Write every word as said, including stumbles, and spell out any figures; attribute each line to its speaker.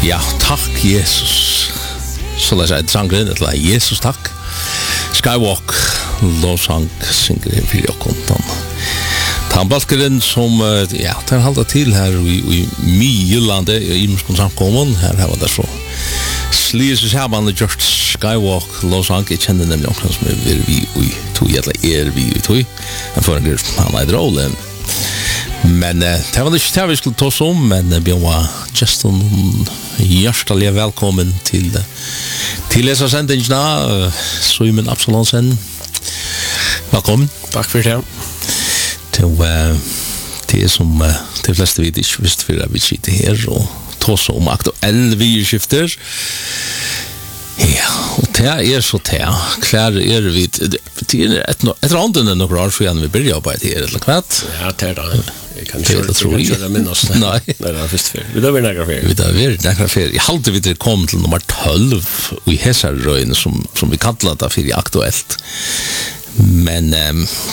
Speaker 1: Ja, takk Jesus. Så lær jeg sangren til Jesus takk. Skywalk, lovsang, synger jeg for jokken. Tannbalkeren som, ja, tar halda til her i, i Mye-landet, i Imskon samkommun, her har det så. Slier seg sammen og gjort Skywalk, lovsang, jeg kjenner nemlig omkring som er vi i tog, eller er vi i tog. Jeg får en grunn, han er rolle. Men uh, det var ikke det vi skulle ta oss om, men uh, Bjørn var Justin hjertelig velkommen til uh, til disse sendingene, uh, Simon Absalonsen. Velkommen.
Speaker 2: Takk for det.
Speaker 1: Til, uh, til som uh, de fleste vet ikke visst for at vi sitter her og ta oss om aktuelle vidskifter. Ja, og det er så det. Klær er vi det er et et annet enn noen år før vi begynner å arbeide her, eller hva?
Speaker 2: Ja, det er det. Jeg kan ikke det minnes.
Speaker 1: Nei.
Speaker 2: Det er først før. Vi da vil nægre fer.
Speaker 1: Vi da vil nægre fer. Jeg halte vi til kom til nummer tolv i Hesarrøyene som, som vi kallet det for aktuelt. Men um,